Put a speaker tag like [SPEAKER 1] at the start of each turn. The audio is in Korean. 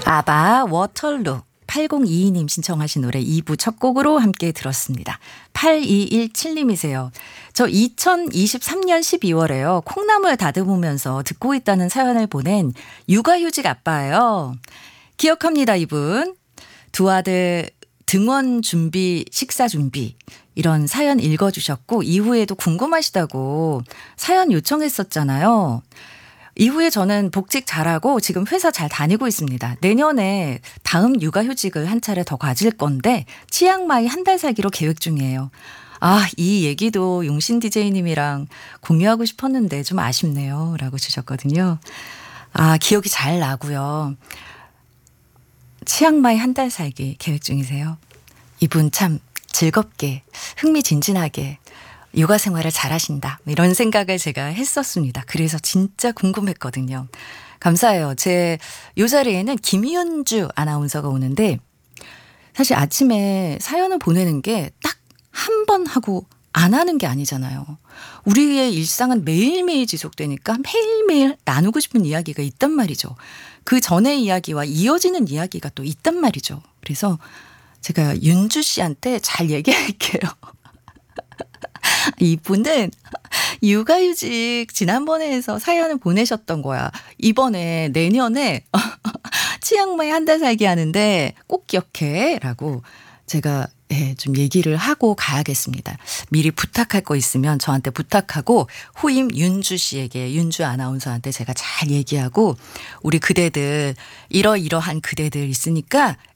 [SPEAKER 1] 아바 워털루 8022님 신청하신 노래 2부 첫 곡으로 함께 들었습니다. 8217님이세요. 저 2023년 12월에요. 콩나물 다듬으면서 듣고 있다는 사연을 보낸 육아휴직 아빠예요. 기억합니다, 이분. 두 아들 등원 준비, 식사 준비 이런 사연 읽어주셨고 이후에도 궁금하시다고 사연 요청했었잖아요. 이후에 저는 복직 잘하고 지금 회사 잘 다니고 있습니다. 내년에 다음 육아휴직을 한 차례 더 가질 건데 치앙마이 한 달 살기로 계획 중이에요. 아, 이 얘기도 용신 DJ님이랑 공유하고 싶었는데 좀 아쉽네요. 라고 주셨거든요. 아, 기억이 잘 나고요. 치앙마이 한 달 살기 계획 중이세요. 이분 참 즐겁게 흥미진진하게 육아 생활을 잘하신다. 이런 생각을 제가 했었습니다. 그래서 진짜 궁금했거든요. 감사해요. 제 요 자리에는 김윤주 아나운서가 오는데 사실 아침에 사연을 보내는 게 딱 한 번 하고 안 하는 게 아니잖아요. 우리의 일상은 매일매일 지속되니까 매일매일 나누고 싶은 이야기가 있단 말이죠. 그 전의 이야기와 이어지는 이야기가 또 있단 말이죠. 그래서 제가 윤주 씨한테 잘 얘기할게요. 이분은 육아휴직 지난번에 해서 사연을 보내셨던 거야. 이번에 내년에 치앙마이 한 달 살기 하는데 꼭 기억해 라고 제가 좀 얘기를 하고 가야겠습니다. 미리 부탁할 거 있으면 저한테 부탁하고 후임 윤주 씨에게 윤주 아나운서한테 제가 잘 얘기하고 우리 그대들 이러이러한 그대들 있으니까